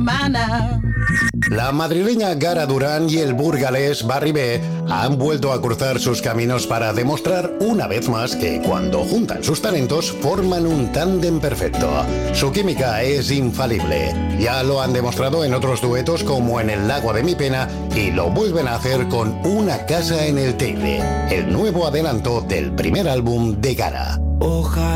hermana. La madrileña Gara Durán y el burgalés Barry B han vuelto a cruzar sus caminos para demostrar una vez más que cuando juntan sus talentos forman un tándem perfecto. Su química es infalible. Ya lo han demostrado en otros duetos como en El lago de mi pena y lo vuelven a hacer con Una casa en el Teide, el nuevo adelanto del primer álbum de Gara. Ojalá